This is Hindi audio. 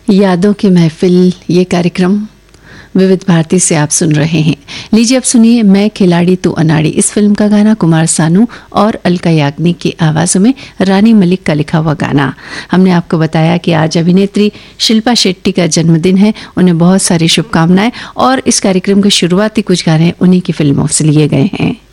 यादों की महफिल, ये कार्यक्रम विविध भारती से आप सुन रहे हैं। लीजिए अब सुनिए मैं खिलाड़ी तू अनाड़ी। इस फिल्म का गाना कुमार सानू और अलका याग्निक की आवाज़ों में रानी मलिक का लिखा हुआ गाना। हमने आपको बताया कि आज अभिनेत्री शिल्पा शेट्टी का जन्मदिन है, उन्हें बहुत सारी शुभकामनाएं। और इस कार्यक्रम के शुरुआती कुछ गाने उन्हीं की फिल्मों से लिए गए हैं।